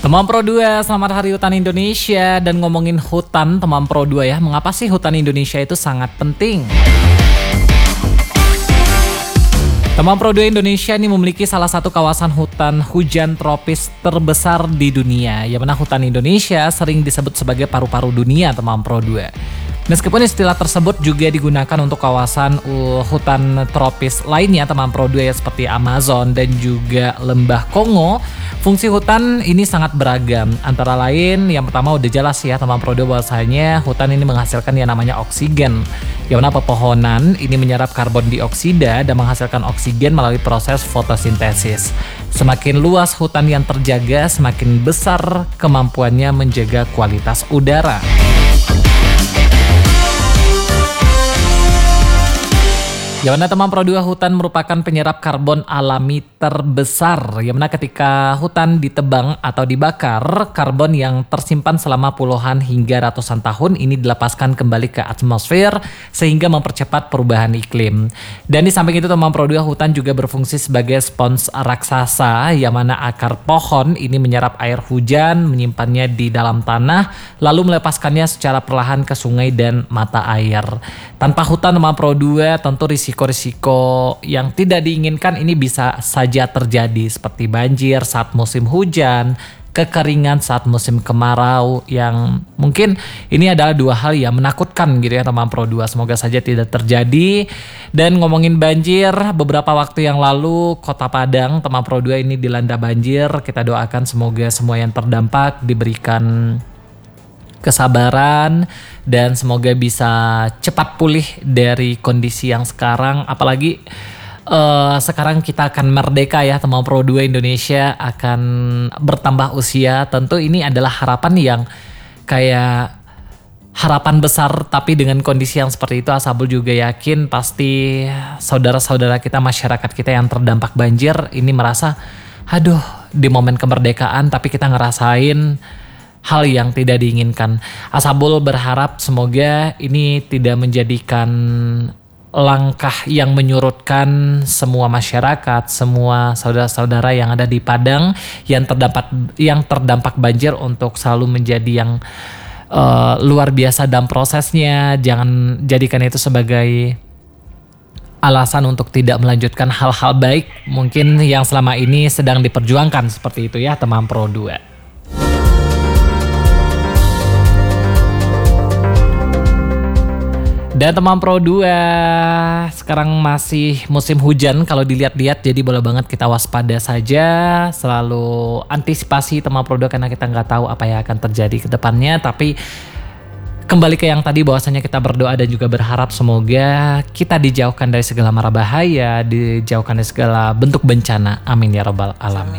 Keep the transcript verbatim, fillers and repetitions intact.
Teman Pro dua, selamat Hari Hutan Indonesia. Dan ngomongin hutan, teman Pro dua ya, mengapa sih hutan Indonesia itu sangat penting? Teman Pro dua, Indonesia ini memiliki salah satu kawasan hutan hujan tropis terbesar di dunia. Yang mana hutan Indonesia sering disebut sebagai paru-paru dunia, teman Pro dua. Meskipun istilah tersebut juga digunakan untuk kawasan uh, hutan tropis lainnya, teman Pro dua ya, seperti Amazon dan juga Lembah Kongo, fungsi hutan ini sangat beragam. Antara lain, yang pertama udah jelas ya teman Pro dua bahwasanya hutan ini menghasilkan yang namanya oksigen. Yang mana pepohonan ini menyerap karbon dioksida dan menghasilkan oksigen melalui proses fotosintesis. Semakin luas hutan yang terjaga, semakin besar kemampuannya menjaga kualitas udara. Yang mana teman Pro dua, hutan merupakan penyerap karbon alami terbesar. Yang mana ketika hutan ditebang atau dibakar, karbon yang tersimpan selama puluhan hingga ratusan tahun ini dilepaskan kembali ke atmosfer sehingga mempercepat perubahan iklim. Dan di samping itu teman Pro dua, hutan juga berfungsi sebagai spons raksasa, yang mana akar pohon ini menyerap air hujan, menyimpannya di dalam tanah, lalu melepaskannya secara perlahan ke sungai dan mata air. Tanpa hutan teman Pro dua, tentu risiko Risiko-risiko yang tidak diinginkan ini bisa saja terjadi, seperti banjir saat musim hujan, kekeringan saat musim kemarau, yang mungkin ini adalah dua hal yang menakutkan gitu ya teman Pro dua. Semoga saja tidak terjadi. Dan ngomongin banjir, beberapa waktu yang lalu Kota Padang teman Pro dua ini dilanda banjir. Kita doakan semoga semua yang terdampak diberikan kesabaran dan semoga bisa cepat pulih dari kondisi yang sekarang. Apalagi uh, sekarang kita akan merdeka ya teman Pro dua, Indonesia akan bertambah usia. Tentu ini adalah harapan yang kayak harapan besar, tapi dengan kondisi yang seperti itu Asabul juga yakin pasti saudara-saudara kita, masyarakat kita yang terdampak banjir ini merasa aduh di momen kemerdekaan tapi kita ngerasain hal yang tidak diinginkan. Asabul berharap semoga ini tidak menjadikan langkah yang menyurutkan semua masyarakat, semua saudara-saudara yang ada di Padang yang terdampak yang terdampak banjir untuk selalu menjadi yang uh, luar biasa dalam prosesnya. Jangan jadikan itu sebagai alasan untuk tidak melanjutkan hal-hal baik mungkin yang selama ini sedang diperjuangkan, seperti itu ya teman Pro dua. Dan teman Pro dua, sekarang masih musim hujan kalau dilihat-lihat, jadi boleh banget kita waspada saja, selalu antisipasi teman Pro dua karena kita nggak tahu apa yang akan terjadi ke depannya. Tapi kembali ke yang tadi bahwasanya kita berdoa dan juga berharap semoga kita dijauhkan dari segala mara bahaya, dijauhkan dari segala bentuk bencana. Amin ya rabbal alamin.